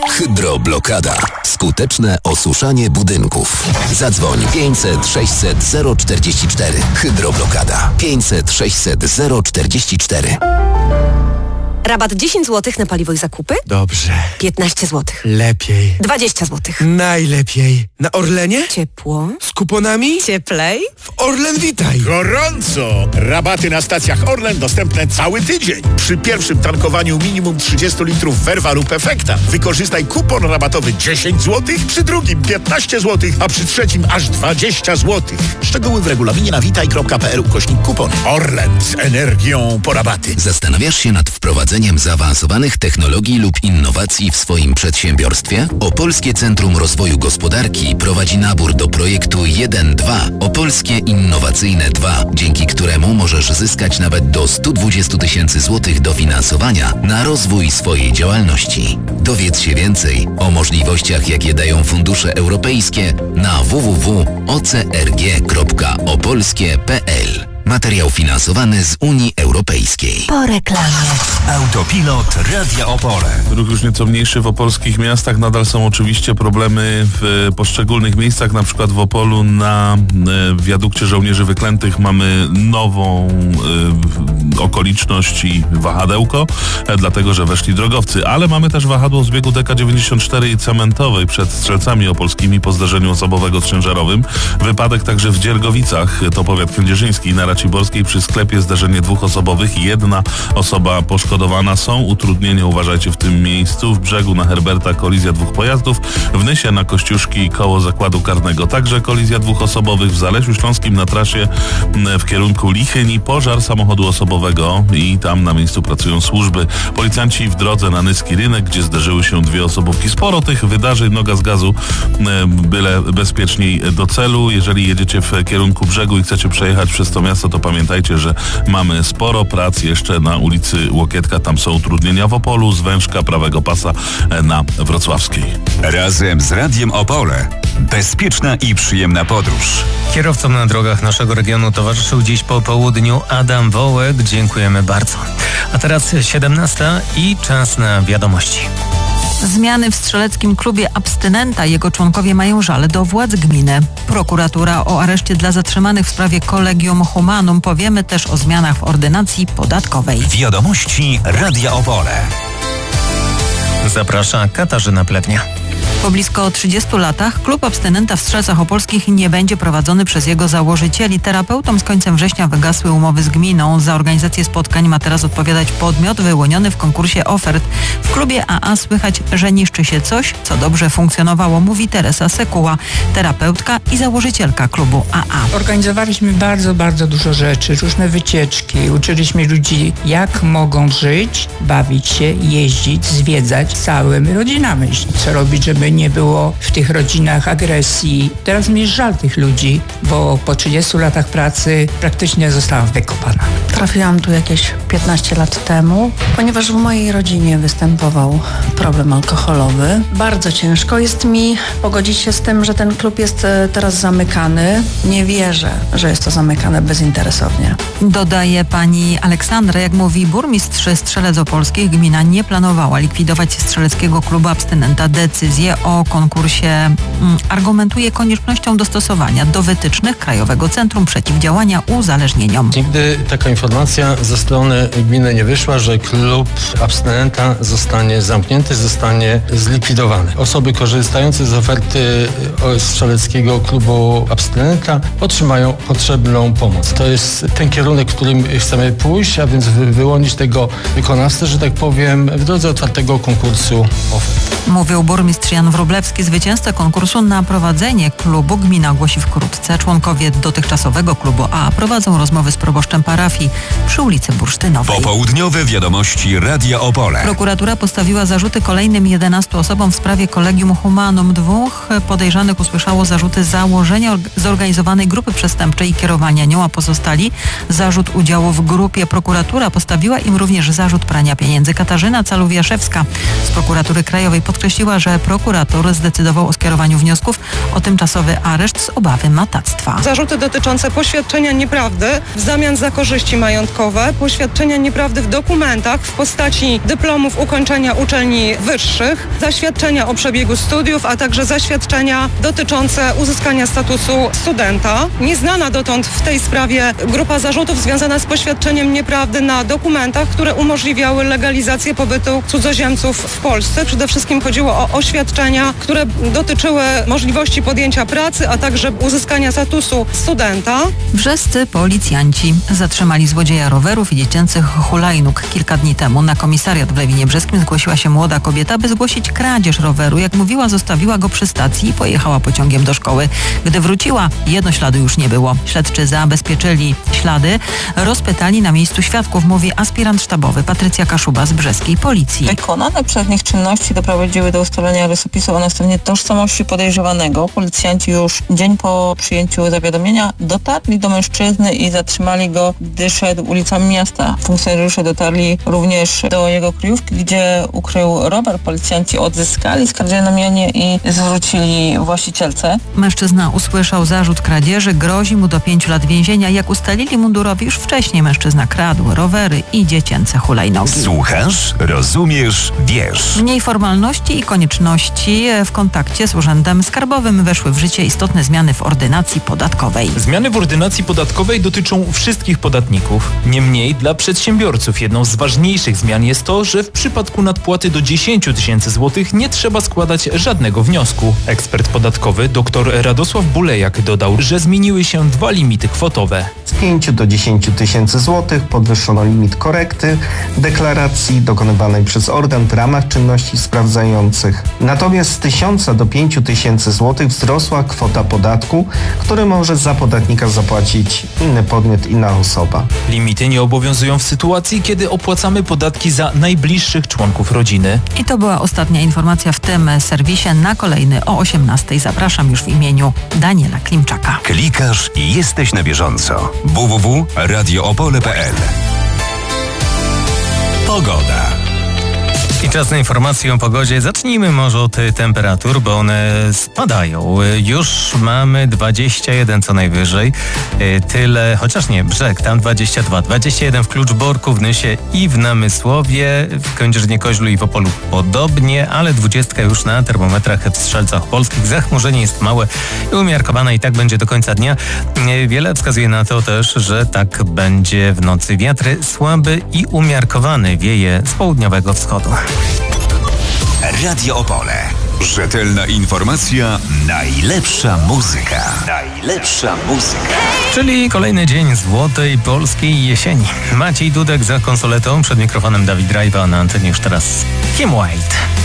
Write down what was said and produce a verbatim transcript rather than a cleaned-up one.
Hydroblokada. Skuteczne osuszanie budynków. Zadzwoń pięćset sześćset zero czterdzieści cztery. Hydroblokada. pięćset sześćset zero czterdzieści cztery. Rabat dziesięć złotych na paliwo i zakupy? Dobrze. piętnaście złotych. Lepiej. dwadzieścia złotych. Najlepiej. Na Orlenie? Ciepło. Z kuponami? Cieplej. W Orlen Witaj. Gorąco! Rabaty na stacjach Orlen dostępne cały tydzień. Przy pierwszym tankowaniu minimum trzydzieści litrów Verva lub Efekta wykorzystaj kupon rabatowy dziesięć złotych, przy drugim piętnaście złotych, a przy trzecim aż dwadzieścia złotych. Szczegóły w regulaminie na witaj kropka p l ukośnik kupon. Orlen z energią po rabaty. Zastanawiasz się nad wprowadzeniem zaawansowanych technologii lub innowacji w swoim przedsiębiorstwie? Opolskie Centrum Rozwoju Gospodarki prowadzi nabór do projektu jeden dwa Opolskie Innowacyjne dwa, dzięki któremu możesz zyskać nawet do sto dwadzieścia tysięcy złotych dofinansowania na rozwój swojej działalności. Dowiedz się więcej o możliwościach, jakie dają fundusze europejskie na w w w kropka o c r g kropka opolskie kropka p l. Materiał finansowany z Unii Europejskiej. Po reklamie. Autopilot Radia Opole. Ruch już nieco mniejszy w opolskich miastach. Nadal są oczywiście problemy w poszczególnych miejscach. Na przykład w Opolu na e, wiadukcie Żołnierzy Wyklętych mamy nową e, okoliczność i wahadełko, e, dlatego że weszli drogowcy. Ale mamy też wahadło z biegu D K dziewięćdziesiąt cztery i cementowej przed Strzelcami Opolskimi po zdarzeniu osobowego z ciężarowym. Wypadek także w Dziergowicach, to powiat kędzierzyński, na Raciborskiej przy sklepie zdarzenie dwóch osobowych. Jedna osoba poszkodowana. Są utrudnienia, uważajcie, w tym miejscu. W Brzegu na Herberta kolizja dwóch pojazdów. W Nysie na Kościuszki koło zakładu karnego także kolizja dwóch osobowych. W Zalesiu Śląskim na trasie w kierunku Lichyni pożar samochodu osobowego i tam na miejscu pracują służby. Policjanci w drodze na Nyski Rynek, gdzie zderzyły się dwie osobówki. Sporo tych wydarzeń, noga z gazu, byle bezpieczniej do celu. Jeżeli jedziecie w kierunku Brzegu i chcecie przejechać przez to miasto, to pamiętajcie, że mamy sporo prac jeszcze na ulicy Łokietka. Tam są utrudnienia w Opolu, zwężka prawego pasa na Wrocławskiej. Razem z Radiem Opole. Bezpieczna i przyjemna podróż. Kierowcom na drogach naszego regionu towarzyszył dziś po południu Adam Wołek. Dziękujemy bardzo. A teraz siedemnasta i czas na wiadomości. Zmiany w strzeleckim klubie Abstynenta. Jego członkowie mają żal do władz gminy. Prokuratura o areszcie dla zatrzymanych w sprawie Collegium Humanum. Powiemy też o zmianach w ordynacji podatkowej. Wiadomości Radia Opole. Zaprasza Katarzyna Plewnia. Po blisko trzydziestu latach klub Abstynenta w Strzelcach Opolskich nie będzie prowadzony przez jego założycieli. Terapeutom z końcem września wygasły umowy z gminą. Za organizację spotkań ma teraz odpowiadać podmiot wyłoniony w konkursie ofert. W klubie A A słychać, że niszczy się coś, co dobrze funkcjonowało, mówi Teresa Sekuła, terapeutka i założycielka klubu A A. Organizowaliśmy bardzo, bardzo dużo rzeczy, różne wycieczki. Uczyliśmy ludzi, jak mogą żyć, bawić się, jeździć, zwiedzać całymi rodzinami. Co robić, żeby nie było w tych rodzinach agresji. Teraz mi jest żal tych ludzi, bo po trzydziestu latach pracy praktycznie zostałam wykopana. Trafiłam tu jakieś piętnaście lat temu, ponieważ w mojej rodzinie występował problem alkoholowy. Bardzo ciężko jest mi pogodzić się z tym, że ten klub jest teraz zamykany. Nie wierzę, że jest to zamykane bezinteresownie. Dodaje pani Aleksandra, jak mówi burmistrz Strzelec Opolskich, gmina nie planowała likwidować Strzeleckiego Klubu Abstynenta. Decyzję o konkursie mm, argumentuje koniecznością dostosowania do wytycznych Krajowego Centrum Przeciwdziałania Uzależnieniom. Nigdy taka informacja ze strony gminy nie wyszła, że klub abstynenta zostanie zamknięty, zostanie zlikwidowany. Osoby korzystające z oferty Strzeleckiego Klubu Abstynenta otrzymają potrzebną pomoc. To jest ten kierunek, w którym chcemy pójść, a więc wyłonić tego wykonawcę, że tak powiem, w drodze otwartego konkursu ofert. Mówił burmistrz Jan Wróblewski. Zwycięzcę konkursu na prowadzenie klubu gmina ogłosi wkrótce. Członkowie dotychczasowego klubu A prowadzą rozmowy z proboszczem parafii przy ulicy Bursztynowej. Popołudniowe wiadomości Radia Opole. Prokuratura postawiła zarzuty kolejnym jedenastu osobom w sprawie Collegium Humanum. Dwóch podejrzanych usłyszało zarzuty założenia zorganizowanej grupy przestępczej i kierowania nią, a pozostali zarzut udziału w grupie. Prokuratura postawiła im również zarzut prania pieniędzy. Katarzyna Caluwiaszewska z Prokuratury Krajowej podkreśliła, że prokurator zdecydował o skierowaniu wniosków o tymczasowy areszt z obawy matactwa. Zarzuty dotyczące poświadczenia nieprawdy w zamian za korzyści majątkowe, poświadczenia nieprawdy w dokumentach w postaci dyplomów ukończenia uczelni wyższych, zaświadczenia o przebiegu studiów, a także zaświadczenia dotyczące uzyskania statusu studenta. Nieznana dotąd w tej sprawie grupa zarzutów związana z poświadczeniem nieprawdy na dokumentach, które umożliwiały legalizację pobytu cudzoziemców w Polsce. Przede wszystkim chodziło o oświadczenia, które dotyczyły możliwości podjęcia pracy, a także uzyskania statusu studenta. Brzescy policjanci zatrzymali złodzieja rowerów i dziecięcych hulajnóg. Kilka dni temu na komisariat w Lewinie Brzeskim zgłosiła się młoda kobieta, by zgłosić kradzież roweru. Jak mówiła, zostawiła go przy stacji i pojechała pociągiem do szkoły. Gdy wróciła, jednośladu już nie było. Śledczy zabezpieczyli ślady, rozpytali na miejscu świadków, mówi aspirant sztabowy Patrycja Kaszuba z brzeskiej policji. Wykonane przez nich czynności doprowadziły do ustalenia rysopisu, a następnie tożsamości podejrzewanego. Policjanci już dzień po przyjęciu zawiadomienia dotarli do mężczyzny i zatrzymali go, gdy szedł ulicami miasta. Funkcjonariusze dotarli również do jego kryjówki, gdzie ukrył rower. Policjanci odzyskali skradzieone mienie i zwrócili właścicielce. Mężczyzna usłyszał zarzut kradzieży, grozi mu do pięciu lat więzienia. Jak ustalili mundurowi już wcześniej, mężczyzna kradł rowery i dziecięce hulajnogi. Słuchasz, rozumiesz, wiesz. Mniej formalności i konieczności w kontakcie z Urzędem Skarbowym. Weszły w życie istotne zmiany w ordynacji podatkowej. Zmiany w ordynacji podatkowej dotyczą wszystkich podatników. Niemniej dla przedsiębiorców jedną z ważniejszych zmian jest to, że w przypadku nadpłaty do dziesięciu tysięcy złotych nie trzeba składać żadnego wniosku. Ekspert podatkowy dr Radosław Bulejak dodał, że zmieniły się dwa limity kwotowe. Z pięciu do dziesięciu tysięcy złotych podwyższono limit korekty deklaracji dokonywanej przez organ w ramach czynności sprawdzających. Natomiast z tysiąca do pięciu tysięcy złotych wzrosła kwota podatku, który może za podatnika zapłacić inny podmiot, inna osoba. Limity nie obowiązują w sytuacji, kiedy opłacamy podatki za najbliższych członków rodziny. I to była ostatnia informacja w tym serwisie. Na kolejny o osiemnastej zapraszam już w imieniu Daniela Klimczaka. Klikasz i jesteś na bieżąco. w w w kropka radio opole kropka p l. Pogoda. I czas na informację o pogodzie. Zacznijmy może od temperatur, bo one spadają. Już mamy dwadzieścia jeden co najwyżej. Tyle, chociaż nie, Brzeg, tam dwadzieścia dwa. dwadzieścia jeden w Kluczborku, w Nysie i w Namysłowie. W Kędzierzynie-Koźlu i w Opolu podobnie, ale dwudziestka już na termometrach w Strzelcach Opolskich. Zachmurzenie jest małe i umiarkowane i tak będzie do końca dnia. Wiele wskazuje na to też, że tak będzie w nocy. Wiatry słaby i umiarkowany wieje z południowego wschodu. Radio Opole. Rzetelna informacja, najlepsza muzyka. Najlepsza muzyka. Czyli kolejny dzień złotej polskiej jesieni. Maciej Dudek za konsoletą, przed mikrofonem Dawid Rajwa, na antenie już teraz Kim White.